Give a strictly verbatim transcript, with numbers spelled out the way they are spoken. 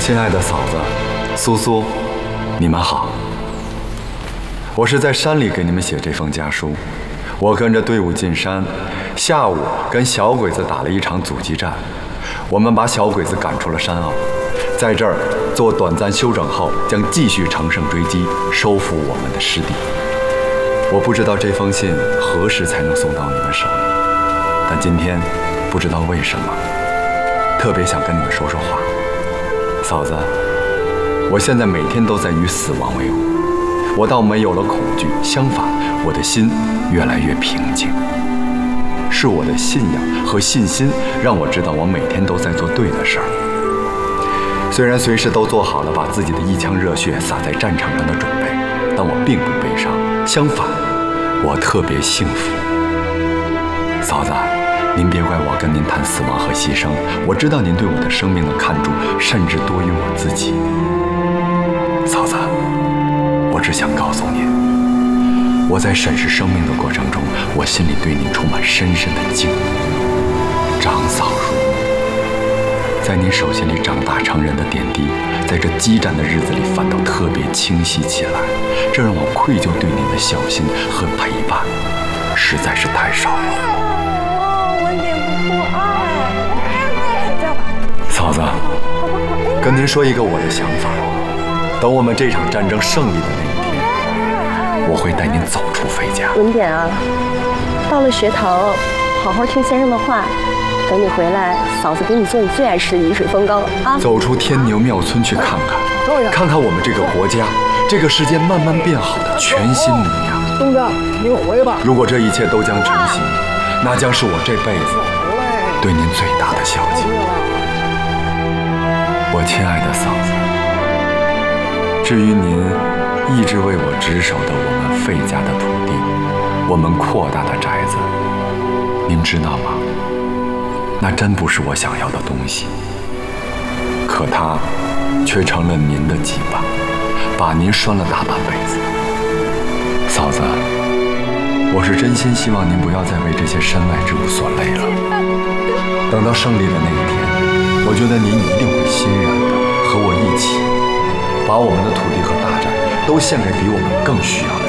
亲爱的嫂子，苏苏，你们好。我是在山里给你们写这封家书。我跟着队伍进山，下午跟小鬼子打了一场阻击战，我们把小鬼子赶出了山坳，在这儿做短暂休整后，将继续乘胜追击，收复我们的失地。我不知道这封信何时才能送到你们手里，但今天不知道为什么，特别想跟你们说说话。嫂子，我现在每天都在与死亡为伍，我倒没有了恐惧，相反，我的心越来越平静。是我的信仰和信心让我知道我每天都在做对的事儿。虽然随时都做好了把自己的一腔热血洒在战场上的准备，但我并不悲伤，相反，我特别幸福。嫂子，您别怪我跟您谈死亡和牺牲，我知道您对我的生命的看重甚至多于我自己。嫂子，我只想告诉您，我在审视生命的过程中，我心里对您充满深深的敬意。长嫂如母，在您手心里长大成人的点滴，在这激战的日子里反倒特别清晰起来，这让我愧疚对您的孝心和陪伴实在是太少了。嫂子，跟您说一个我的想法，等我们这场战争胜利的那一天，我会带您走出费家。 文典啊，到了学堂，好好听先生的话。等你回来，嫂子给你做你最爱吃的雨水风糕啊！ 走出天牛庙村去看看，看看我们这个国家、这个世界慢慢变好的全新模样。 东子，你回吧。 如果这一切都将成型，那将是我这辈子对您最大的孝敬。我亲爱的嫂子，至于您一直为我值守的我们费家的土地，我们扩大的宅子，您知道吗？那真不是我想要的东西，可它却成了您的羁绊，把您拴了大半辈子。嫂子，我是真心希望您不要再为这些身外之物所累了。等到胜利的那一天，我觉得您一定会欣然的和我一起，把我们的土地和大宅都献给比我们更需要的人。